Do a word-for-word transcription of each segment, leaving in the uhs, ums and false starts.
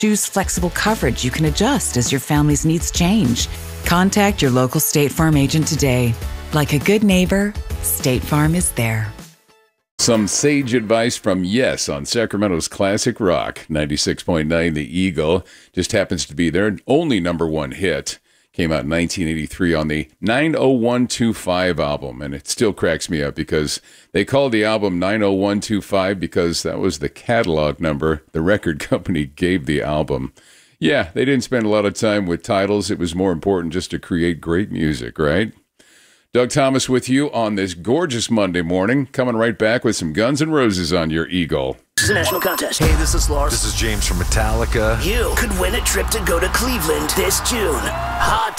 Choose flexible coverage you can adjust as your family's needs change. Contact your local State Farm agent today. Like a good neighbor, State Farm is there. Some sage advice from Yes on Sacramento's classic rock. ninety-six point nine The Eagle just happens to be their only number one hit. Came out in nineteen eighty-three on the nine oh one two five album, and it still cracks me up because they called the album nine oh one two five because that was the catalog number the record company gave the album. Yeah, they didn't spend a lot of time with titles. It was more important just to create great music, right? Doug Thomas with you on this gorgeous Monday morning, coming right back with some Guns N' Roses on your Eagle. This is a national contest. Hey, this is Lars. This is James from Metallica. You could win a trip to go to Cleveland this June. Hot.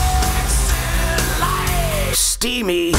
Steamy.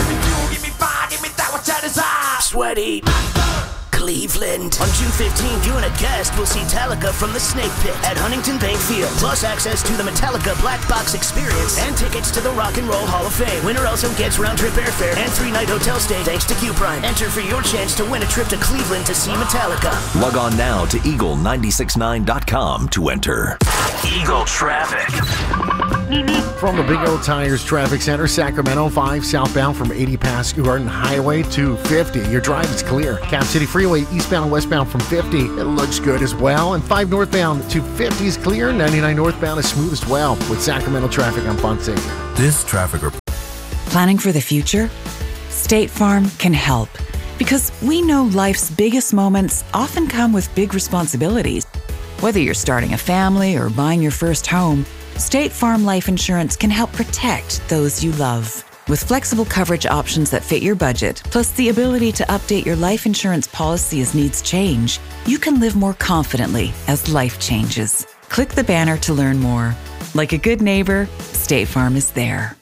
Sweaty. Cleveland. On June fifteenth, you and a guest will see Metallica from the Snake Pit at Huntington Bank Field. Plus access to the Metallica Black Box Experience and tickets to the Rock and Roll Hall of Fame. Winner also gets round-trip airfare and three-night hotel stay thanks to Q Prime. Enter for your chance to win a trip to Cleveland to see Metallica. Log on now to eagle nine six nine dot com to enter. Eagle Traffic. From the Big O Tires Traffic Center, Sacramento, five southbound from eighty past Garden Highway to fifty. Your drive is clear. Cap City Freeway, eastbound and westbound from fifty. It looks good as well. And five northbound to fifty is clear. ninety-nine northbound is smooth as well. With Sacramento traffic, I'm Fonseca. This traffic report. Planning for the future? State Farm can help. Because we know life's biggest moments often come with big responsibilities. Whether you're starting a family or buying your first home, State Farm Life Insurance can help protect those you love. With flexible coverage options that fit your budget, plus the ability to update your life insurance policy as needs change, you can live more confidently as life changes. Click the banner to learn more. Like a good neighbor, State Farm is there.